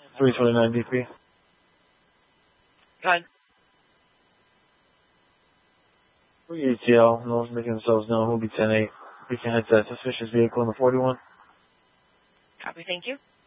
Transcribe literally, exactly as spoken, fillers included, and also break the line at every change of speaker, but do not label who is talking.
three twenty-nine D P.
Go ahead.
three A T L, no one's making themselves known. We'll be ten eight. Beacon headset, suspicious vehicle in the forty-one.
Copy, thank you.